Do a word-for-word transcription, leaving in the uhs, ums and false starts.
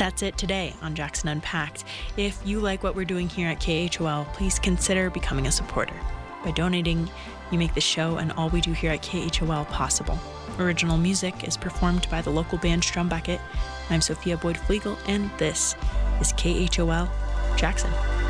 That's it today on Jackson Unpacked. If you like what we're doing here at K H O L, please consider becoming a supporter. By donating, you make the show and all we do here at K H O L possible. Original music is performed by the local band Strumbucket. I'm Sophia Boyd-Flegel, and this is K H O L Jackson.